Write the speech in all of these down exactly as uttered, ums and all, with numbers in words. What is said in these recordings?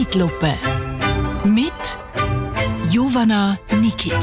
Zeitlupe mit Jovana Nikic.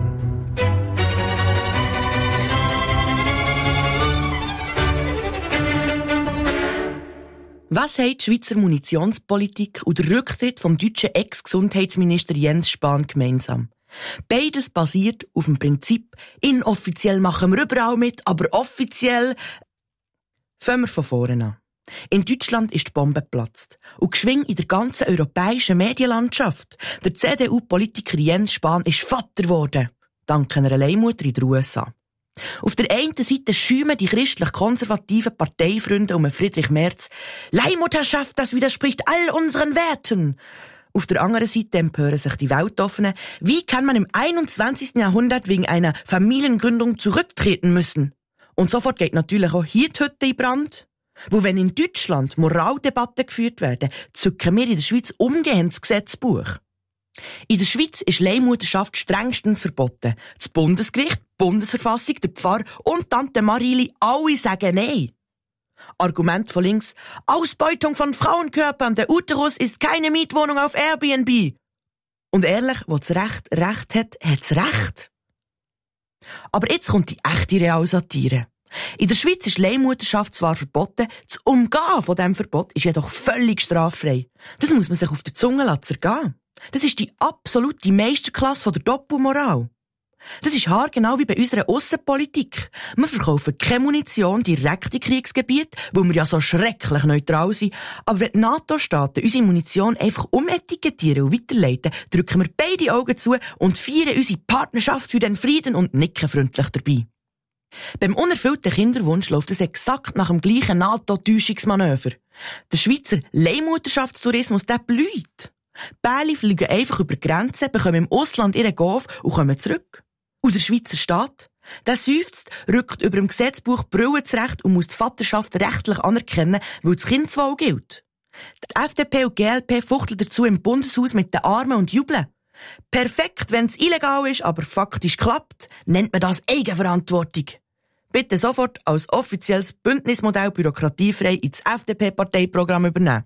Was haben die Schweizer Munitionspolitik und der Rücktritt vom deutschen Ex-Gesundheitsminister Jens Spahn gemeinsam? Beides basiert auf dem Prinzip, inoffiziell machen wir überall mit, aber offiziell... Fangen wir von vorne an. In Deutschland ist die Bombe geplatzt. Und geschwing in der ganzen europäischen Medienlandschaft. Der C D U-Politiker Jens Spahn ist Vater geworden. Dank einer Leihmutter in den U S A. Auf der einen Seite schäumen die christlich-konservativen Parteifreunde um Friedrich Merz. Leihmutterschaft, das widerspricht all unseren Werten. Auf der anderen Seite empören sich die Weltoffenen. Wie kann man im einundzwanzigsten Jahrhundert wegen einer Familiengründung zurücktreten müssen? Und sofort geht natürlich auch hier die Hütte in Brand. Wo wenn in Deutschland Moraldebatten geführt werden, zücken wir in der Schweiz umgehend das Gesetzbuch. In der Schweiz ist Leihmutterschaft strengstens verboten. Das Bundesgericht, die Bundesverfassung, der Pfarrer und Tante Marili, alle sagen Nein. Argument von links: Ausbeutung von Frauenkörpern, der Uterus ist keine Mietwohnung auf Airbnb. Und ehrlich, wo das Recht Recht hat, hat's Recht. Aber jetzt kommt die echte Realsatire. In der Schweiz ist Leihmutterschaft zwar verboten, das Umgehen von diesem Verbot ist jedoch völlig straffrei. Das muss man sich auf der Zunge zergehen. Das ist die absolute Meisterklasse von der Doppelmoral. Das ist haargenau wie bei unserer Aussenpolitik. Wir verkaufen keine Munition direkt in Kriegsgebiete, wo wir ja so schrecklich neutral sind. Aber wenn die NATO-Staaten unsere Munition einfach umetikettieren und weiterleiten, drücken wir beide Augen zu und feiern unsere Partnerschaft für den Frieden und nicken freundlich dabei. Beim unerfüllten Kinderwunsch läuft es exakt nach dem gleichen NATO-Täuschungsmanöver. Der Schweizer Leihmutterschaftstourismus, der blüht. Bärli fliegen einfach über die Grenzen, bekommen im Ausland ihren Golf und kommen zurück. Und der Schweizer Staat, der seufzt, rückt über dem Gesetzbuch Brille zurecht und muss die Vaterschaft rechtlich anerkennen, weil das Kindeswohl gilt. Die F D P und G L P fuchteln dazu im Bundeshaus mit den Armen und jubeln. Perfekt, wenn es illegal ist, aber faktisch klappt, nennt man das Eigenverantwortung. Bitte sofort als offizielles Bündnismodell bürokratiefrei ins F D P-Parteiprogramm übernehmen.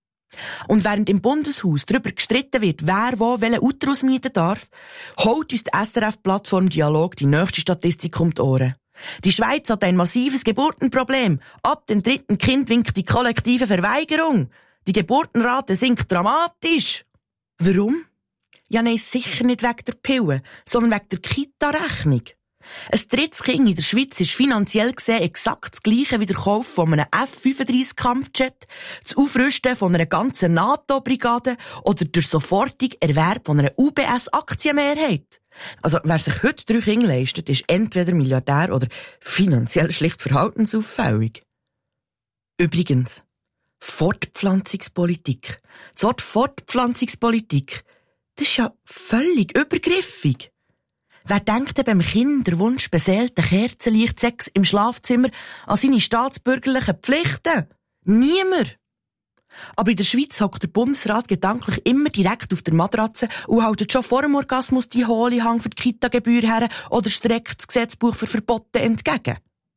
Und während im Bundeshaus darüber gestritten wird, wer wo welchen Uterus mieten darf, holt uns die S R F-Plattform Dialog die nächste Statistik um die Ohren. Die Schweiz hat ein massives Geburtenproblem. Ab dem dritten Kind winkt die kollektive Verweigerung. Die Geburtenrate sinkt dramatisch. Warum? Ja, nein, sicher nicht wegen der Pillen, sondern wegen der Kita-Rechnung. Ein drittes Kind in der Schweiz ist finanziell gesehen exakt das Gleiche wie der Kauf von einem F fünfunddreißig Kampfjet, das Aufrüsten von einer ganzen NATO-Brigade oder der sofortige Erwerb von einer U B S-Aktienmehrheit. Also, wer sich heute drei Kinder leistet, ist entweder Milliardär oder finanziell schlicht verhaltensauffällig. Übrigens, Fortpflanzungspolitik. Das Wort Fortpflanzungspolitik, das ist ja völlig übergriffig. Wer denkt denn beim Kinderwunsch beseelten Kerzenlichtsex im Schlafzimmer an seine staatsbürgerlichen Pflichten? Niemand. Aber in der Schweiz hockt der Bundesrat gedanklich immer direkt auf der Matratze und hält schon vor dem Orgasmus die hohle Hang für die Kita-Gebühr her oder streckt das Gesetzbuch für Verbote entgegen.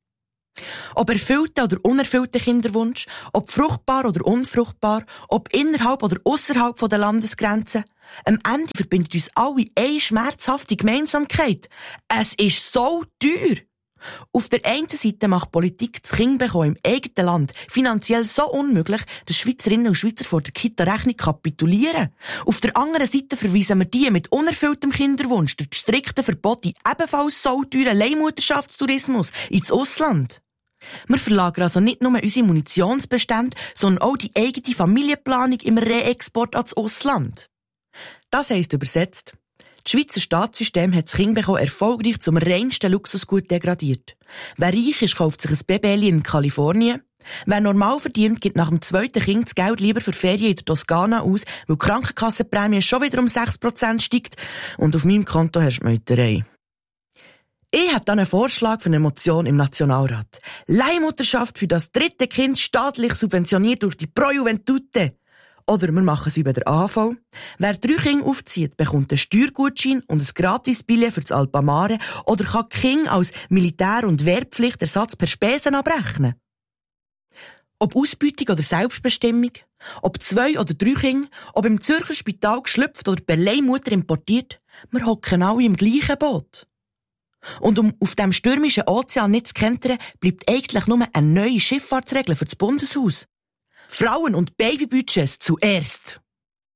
Ob erfüllter oder unerfüllter Kinderwunsch, ob fruchtbar oder unfruchtbar, ob innerhalb oder ausserhalb der Landesgrenzen, am Ende verbindet uns alle eine schmerzhafte Gemeinsamkeit. Es ist so teuer. Auf der einen Seite macht Politik das Kindbekommen im eigenen Land finanziell so unmöglich, dass Schweizerinnen und Schweizer vor der Kita-Rechnung kapitulieren. Auf der anderen Seite verweisen wir die mit unerfülltem Kinderwunsch durch die strikten Verbote ebenfalls so teuren Leihmutterschaftstourismus ins Ausland. Wir verlagern also nicht nur unsere Munitionsbestände, sondern auch die eigene Familienplanung im Reexport ans Ausland. Das heisst übersetzt: Das Schweizer Staatssystem hat das Kindbekommen erfolgreich zum reinsten Luxusgut degradiert. Wer reich ist, kauft sich ein Babeli in Kalifornien. Wer normal verdient, gibt nach dem zweiten Kind das Geld lieber für Ferien in der Toskana aus, weil die Krankenkassenprämie schon wieder um sechs Prozent steigt und auf meinem Konto hast du Meuterei. Ich habe dann einen Vorschlag für eine Motion im Nationalrat. Leihmutterschaft für das dritte Kind staatlich subventioniert durch die Pro Juventute. Oder wir machen es wie bei der A V. Wer drei Kinder aufzieht, bekommt einen Steuergutschein und ein Gratisbillett für das Alpamare oder kann die Kinder als Militär- und Wehrpflichtersatz per Spesen abrechnen. Ob Ausbeutung oder Selbstbestimmung, Ob zwei oder drei Kinder, ob im Zürcher Spital geschlüpft oder per Leihmutter importiert, wir hocken alle im gleichen Boot. Und um auf dem stürmischen Ozean nicht zu kentern, bleibt eigentlich nur eine neue Schifffahrtsregel für das Bundeshaus. Frauen- und Babybudgets zuerst.